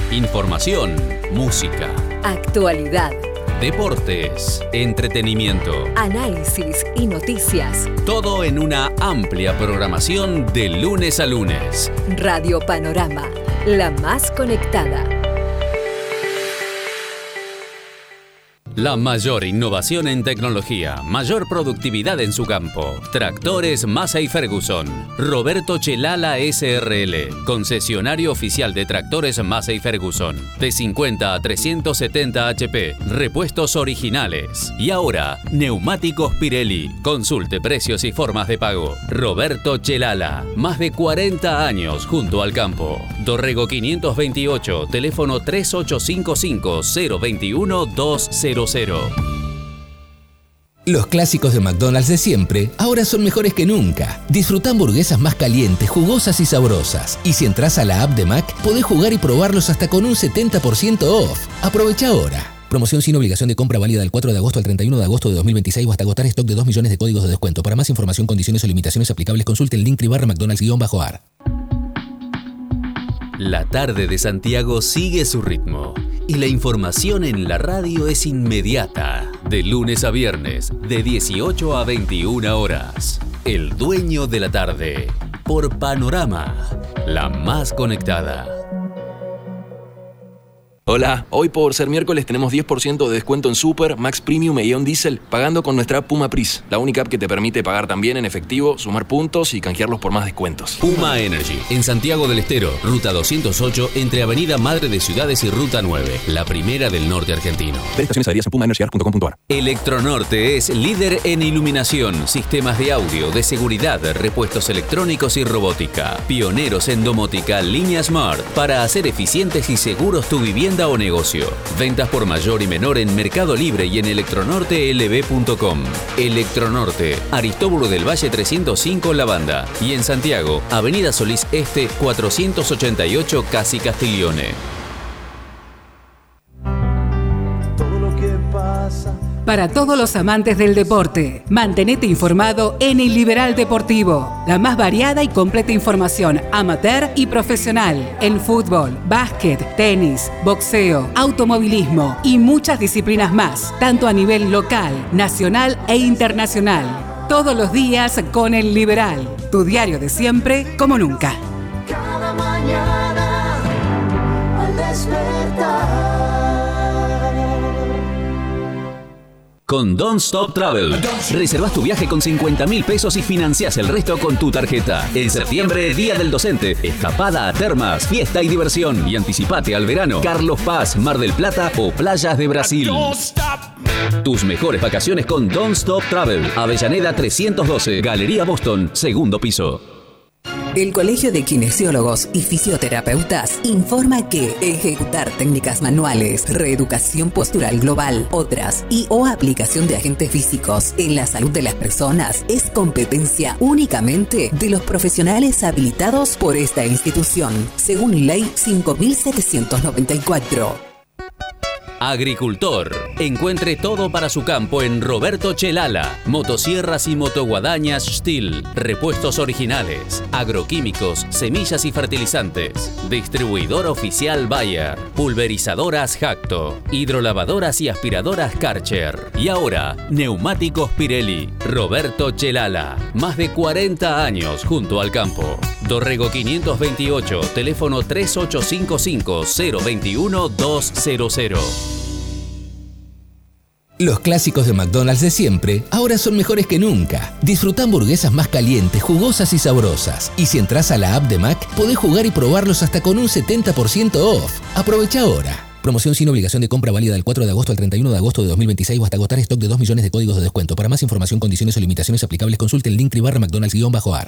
Información, música, actualidad, deportes, entretenimiento, análisis y noticias. Todo en una amplia programación de lunes a lunes. Radio Panorama, la más conectada. La mayor innovación en tecnología, mayor productividad en su campo. Tractores Massey Ferguson. Roberto Chelala SRL, concesionario oficial de tractores Massey Ferguson. De 50 a 370 HP, repuestos originales. Y ahora, neumáticos Pirelli. Consulte precios y formas de pago. Roberto Chelala, más de 40 años junto al campo. Dorrego 528, teléfono 3855-021-200. Los clásicos de McDonald's de siempre ahora son mejores que nunca. Disfruta hamburguesas más calientes, jugosas y sabrosas. Y si entras a la app de Mac, podés jugar y probarlos hasta con un 70% off. Aprovecha ahora. Promoción sin obligación de compra válida del 4 de agosto al 31 de agosto de 2026 o hasta agotar stock de 2 millones de códigos de descuento. Para más información, condiciones o limitaciones aplicables, consulte el link /McDonald's-AR. La tarde de Santiago sigue su ritmo y la información en la radio es inmediata. De lunes a viernes, de 18 a 21 horas. El dueño de la tarde, por Panorama, la más conectada. Hola, hoy por ser miércoles tenemos 10% de descuento en Super, Max Premium e Ion Diesel pagando con nuestra app Puma Pris, la única app que te permite pagar también en efectivo, sumar puntos y canjearlos por más descuentos. Puma Energy, en Santiago del Estero, Ruta 208, entre Avenida Madre de Ciudades y Ruta 9, la primera del norte argentino. Ver estaciones adheridas en pumaenergyar.com.ar. Electronorte es líder en iluminación, sistemas de audio, de seguridad, repuestos electrónicos y robótica. Pioneros en domótica, línea Smart, para hacer eficientes y seguros tu vivienda o negocio. Ventas por mayor y menor en Mercado Libre y en electronortelb.com. Electronorte, Aristóbulo del Valle 305 La Banda. Y en Santiago, Avenida Solís Este 488 Casi Castiglione. Para todos los amantes del deporte, mantenete informado en El Liberal Deportivo. La más variada y completa información amateur y profesional en fútbol, básquet, tenis, boxeo, automovilismo y muchas disciplinas más, tanto a nivel local, nacional e internacional. Todos los días con El Liberal, tu diario de siempre como nunca. Cada mañana al despertar. Con Don't Stop Travel. Reservas tu viaje con 50.000 pesos y financiás el resto con tu tarjeta. En septiembre, Día del Docente, escapada a termas, fiesta y diversión. Y anticipate al verano, Carlos Paz, Mar del Plata o playas de Brasil. Tus mejores vacaciones con Don't Stop Travel. Avellaneda 312, Galería Boston, segundo piso. El Colegio de Kinesiólogos y Fisioterapeutas informa que ejecutar técnicas manuales, reeducación postural global, otras y o aplicación de agentes físicos en la salud de las personas es competencia únicamente de los profesionales habilitados por esta institución, según Ley 5794. Agricultor. Encuentre todo para su campo en Roberto Chelala. Motosierras y motoguadañas Stihl. Repuestos originales. Agroquímicos, semillas y fertilizantes. Distribuidor oficial Bayer. Pulverizadoras Jacto. Hidrolavadoras y aspiradoras Karcher. Y ahora, neumáticos Pirelli. Roberto Chelala. Más de 40 años junto al campo. Dorrego 528, teléfono 3855-021-200. Los clásicos de McDonald's de siempre ahora son mejores que nunca. Disfruta hamburguesas más calientes, jugosas y sabrosas. Y si entras a la app de Mac, podés jugar y probarlos hasta con un 70% off. Aprovecha ahora. Promoción sin obligación de compra válida del 4 de agosto al 31 de agosto de 2026 o hasta agotar stock de 2 millones de códigos de descuento. Para más información, condiciones o limitaciones aplicables, consulte el link /McDonald's-AR.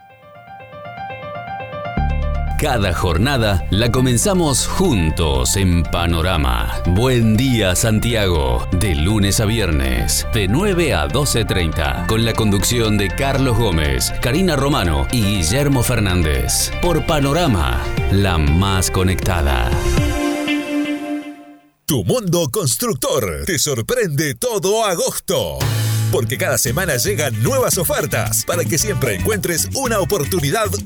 Cada jornada la comenzamos juntos en Panorama. Buen día, Santiago. De lunes a viernes, de 9 a 12:30. Con la conducción de Carlos Gómez, Karina Romano y Guillermo Fernández. Por Panorama, la más conectada. Tu Mundo Constructor te sorprende todo agosto. Porque cada semana llegan nuevas ofertas para que siempre encuentres una oportunidad